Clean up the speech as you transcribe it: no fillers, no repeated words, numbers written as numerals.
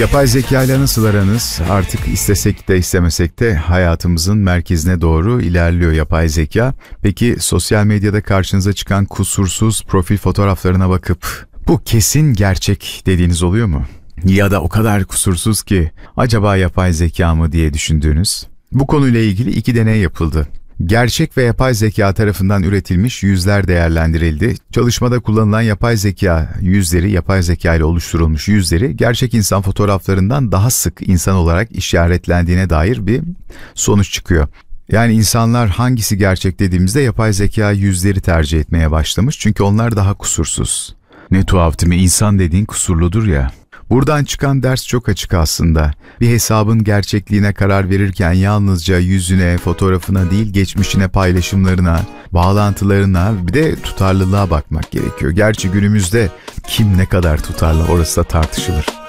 Yapay zeka ile nasıl aranız? Artık istesek de istemesek de hayatımızın merkezine doğru ilerliyor yapay zeka. Peki sosyal medyada karşınıza çıkan kusursuz profil fotoğraflarına bakıp bu kesin gerçek dediğiniz oluyor mu? Ya da o kadar kusursuz ki acaba yapay zeka mı diye düşündüğünüz? Bu konuyla ilgili 2 deney yapıldı. Gerçek ve yapay zeka tarafından üretilmiş yüzler değerlendirildi. Çalışmada kullanılan yapay zeka yüzleri, yapay zeka ile oluşturulmuş yüzleri gerçek insan fotoğraflarından daha sık insan olarak işaretlendiğine dair bir sonuç çıkıyor. Yani insanlar hangisi gerçek dediğimizde yapay zeka yüzleri tercih etmeye başlamış çünkü onlar daha kusursuz. Ne tuhaf değil mi? İnsan dediğin kusurludur ya. Buradan çıkan ders çok açık aslında. Bir hesabın gerçekliğine karar verirken yalnızca yüzüne, fotoğrafına değil geçmişine, paylaşımlarına, bağlantılarına bir de tutarlılığa bakmak gerekiyor. Gerçi günümüzde kim ne kadar tutarlı orası da tartışılır.